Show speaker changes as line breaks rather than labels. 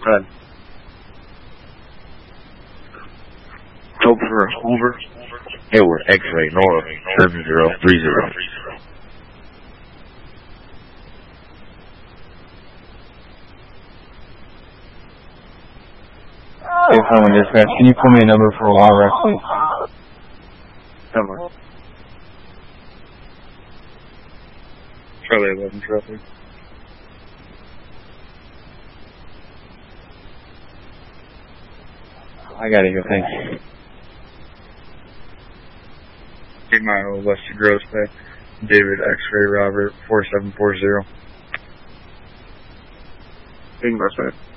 Red. Topher Hoover. Edward X-ray North 7030.
Hey, Home Dispatch, can you pull me a number for RF, please?
Number. Charlie 11 traffic.
I got it here, thank you.
8 Mile west of Gross Bay. David X-ray Robert 4740. 8 Gross Bay.